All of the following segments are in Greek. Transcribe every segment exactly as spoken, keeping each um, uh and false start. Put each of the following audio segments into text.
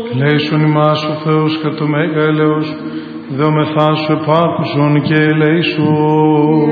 Ελέησον ημάς ο Θεός και το μέγα έλεος, δεόμεθά σου επάκουσον και ελέησον.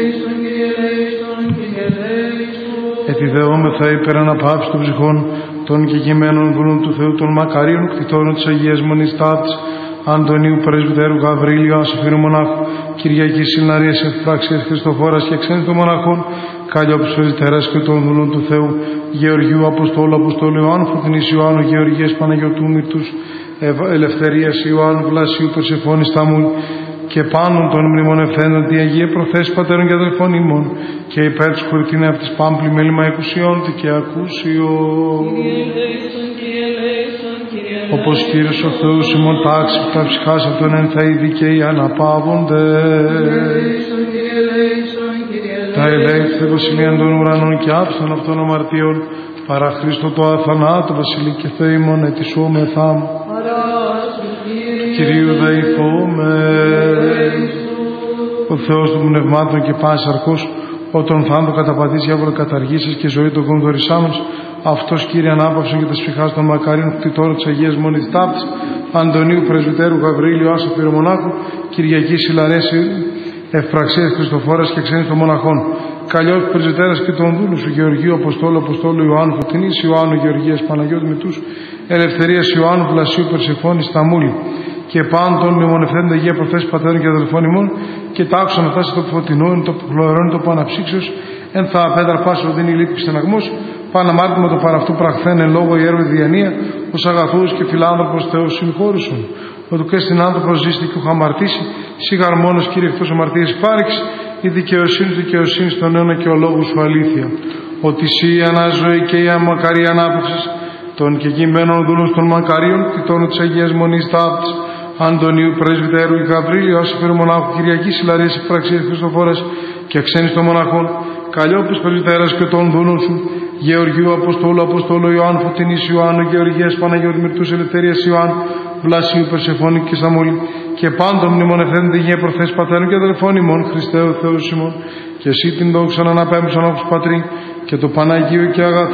Ετιδεόμεθα υπέρ αναπαύσης των ψυχών των κεκειμένων δούλων του Θεού, των μακαρίων κτητών της Αγίας Μονής Ταύτης, Αντωνίου Πρεσβυτέρου Γαβρίλιου, Ασαφήρου Μονάχου, Κυριακής Συναρίας Ευπράξιας Χριστοφόρας και ξένης των μοναχών, Καλλιόπης Πρεσβυτέρας και των δούλων του Θεού, Γεωργίου Αποστόλου, Αποστόλου Ιωάννου, Φωτεινής Ιωάννου, Γεωργίας Παναγιωτού Μητούς, Ελευθερίας Ιωάννου, Βλασίου Περσεφώνης Σταμούλ, και πάντων των μνημονευθέντων τη Αγία Προθέση Πατέρων και Αδελφών ημών, και υπέρ της χωρητήν αυτής πάμπλη μέλημα εκουσιών και ακούσιον. Όπως Κύριος ο Θεός ημών τάξη που τα ψυχάς αυτών εν θα οι δικαίοι αναπαύονται. Τα ελέγχθη βασιλείαν των ουρανών και άψαν αυτών αμαρτίων, παρά Χριστό το αθανάτο βασιλεί και Θεέ ημών ετισόμεθα. Κυρίου δεηθώμε. Ο Θεός των πνευμάτων και πάσης αρκός, όταν θάνατο καταπατήσει άβολα καταργήσεις και ζωή των κονδωρισάμενος, αυτός Κύριε ανάπαυσον και τα σφιχάς των μακαρίων κτητόρων της Αγίας Μονής Ταύτης, Αντωνίου Πρεσβυτέρου Γαβρίλιου, Άσαφηρου Μονάχου, Κυριακής Ιλαρέση Ευπραξίας Χριστοφόρας και ξένης των μοναχών, Καλλιόπης Πρεσβυτέρας και των δούλου σου, Γεωργίου Αποστόλου, Αποστόλου Ιωάννου, Φωτεινής Ιωάννου, Γεωργίας Παναγιώτου Μητούς, Ελευθερίας Ιωάννου, Βλασίου Περσεφώνης Σταμούλη, και πάντων μνημονευθέντων Αγία Προθέση Πατέρων και Αδελφών ημών, και τάξον αυτά σε το φωτεινό, το χλωρών, το παναψύξεως, εν θα απέτρα πάσο δίνει λύπη και στεναγμός, παναμάρτημα το παραυτού πραχθέν εν λόγω ιέρου διανία, ως αγαθούς και φιλάνθρωπος Θεός συγχώρησον. Ότι και στην άνθρωπο ζήστη και χαμαρτήσει, σιγαρ μόνος Κύριε εκτός αμαρτίας υπάρξει, η δικαιοσύνη του δικαιοσύνη στον αιώνα και ο λόγος σου αλήθεια. Ότι εσύ η αναζωή και η αμακαρή ανάπαυση των κεκειμένων δούλων των μακαρίων κτητών της Αγίας Μονής Ταύτης, Αντωνίου Πρεσβυτέρου Γαβρίλιου, Ασαφήρου Μονάχου, Κυριακής Ιλαρίας Ευπραξίας Χριστοφόρας και ξένης των μοναχών, Καλλιόπης Πρεσβυτέρας και των δούλων σου, Γεωργίου Αποστόλου, Αποστόλου Ιωάννου, Φωτεινής Ιωάννου, Γεωργίας Παναγιώτου Μητούς, Ελευθερίας Ιωάννου, Βλασίου Περσεφώνη και Σταμούλη, και πάντων μνημονευθέντων Αγία Προθέση Πατέρων και Αδελφών ημών, Χριστέ ο Θεός ημών, και εσύ την δόξα να αναπέμπουσαν όπως Πατρί και το Παναγίο και αγαθό